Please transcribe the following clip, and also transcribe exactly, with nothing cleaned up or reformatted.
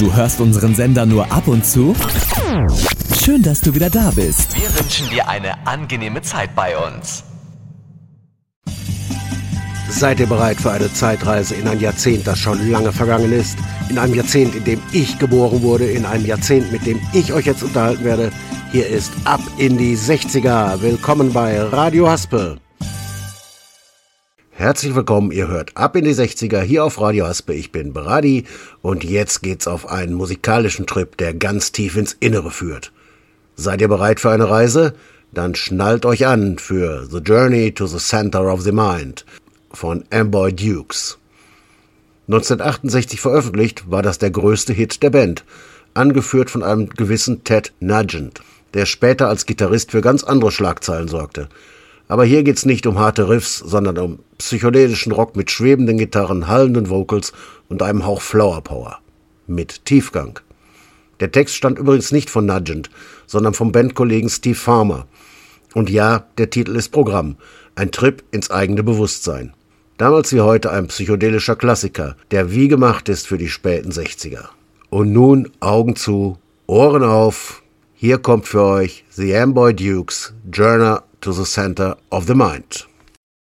Du hörst unseren Sender nur ab und zu? Schön, dass du wieder da bist. Wir wünschen dir eine angenehme Zeit bei uns. Seid ihr bereit für eine Zeitreise in ein Jahrzehnt, das schon lange vergangen ist? In einem Jahrzehnt, in dem ich geboren wurde, in einem Jahrzehnt, mit dem ich euch jetzt unterhalten werde. Hier ist Ab in die sechziger. Willkommen bei Radio Haspe. Herzlich willkommen, ihr hört Ab in die sechziger hier auf Radio Haspe. Ich bin Brady und jetzt geht's auf einen musikalischen Trip, der ganz tief ins Innere führt. Seid ihr bereit für eine Reise? Dann schnallt euch an für The Journey to the Center of the Mind von Amboy Dukes. neunzehnhundertachtundsechzig veröffentlicht, war das der größte Hit der Band, angeführt von einem gewissen Ted Nugent, der später als Gitarrist für ganz andere Schlagzeilen sorgte. Aber hier geht's nicht um harte Riffs, sondern um psychedelischen Rock mit schwebenden Gitarren, hallenden Vocals und einem Hauch Flower Power. Mit Tiefgang. Der Text stammt übrigens nicht von Nugent, sondern vom Bandkollegen Steve Farmer. Und ja, der Titel ist Programm, ein Trip ins eigene Bewusstsein. Damals wie heute ein psychedelischer Klassiker, der wie gemacht ist für die späten sechziger. Und nun Augen zu, Ohren auf. Hier kommt für euch The Amboy Dukes, Journey to the Center of the Mind.